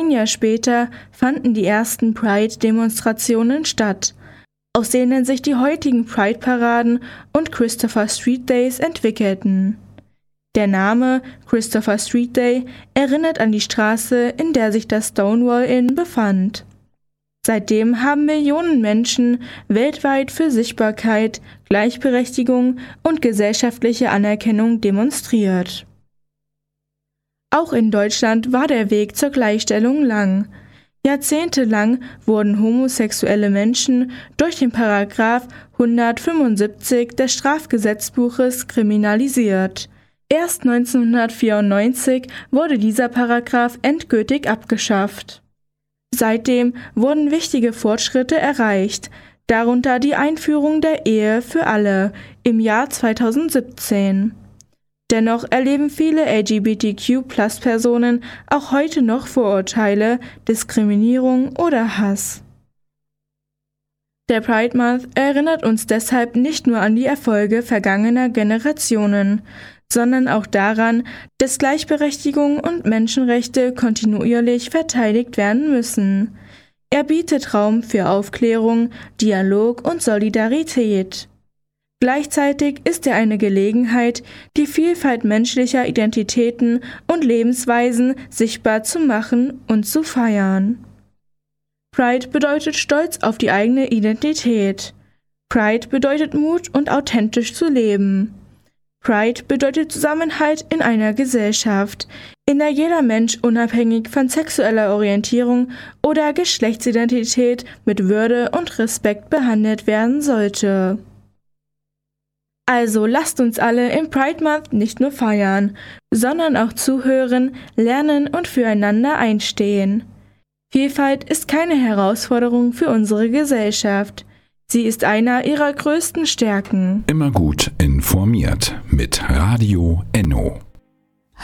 ein Jahr später fanden die ersten Pride-Demonstrationen statt, aus denen sich die heutigen Pride-Paraden und Christopher Street Days entwickelten. Der Name Christopher Street Day erinnert an die Straße, in der sich das Stonewall Inn befand. Seitdem haben Millionen Menschen weltweit für Sichtbarkeit, Gleichberechtigung und gesellschaftliche Anerkennung demonstriert. Auch in Deutschland war der Weg zur Gleichstellung lang. Jahrzehntelang wurden homosexuelle Menschen durch den Paragraph 175 des Strafgesetzbuches kriminalisiert. Erst 1994 wurde dieser Paragraph endgültig abgeschafft. Seitdem wurden wichtige Fortschritte erreicht, darunter die Einführung der Ehe für alle im Jahr 2017. Dennoch erleben viele LGBTQ+-Personen auch heute noch Vorurteile, Diskriminierung oder Hass. Der Pride Month erinnert uns deshalb nicht nur an die Erfolge vergangener Generationen, sondern auch daran, dass Gleichberechtigung und Menschenrechte kontinuierlich verteidigt werden müssen. Er bietet Raum für Aufklärung, Dialog und Solidarität. Gleichzeitig ist er eine Gelegenheit, die Vielfalt menschlicher Identitäten und Lebensweisen sichtbar zu machen und zu feiern. Pride bedeutet Stolz auf die eigene Identität. Pride bedeutet Mut und authentisch zu leben. Pride bedeutet Zusammenhalt in einer Gesellschaft, in der jeder Mensch unabhängig von sexueller Orientierung oder Geschlechtsidentität mit Würde und Respekt behandelt werden sollte. Also lasst uns alle im Pride Month nicht nur feiern, sondern auch zuhören, lernen und füreinander einstehen. Vielfalt ist keine Herausforderung für unsere Gesellschaft. Sie ist einer ihrer größten Stärken. Immer gut informiert mit Radio Enno.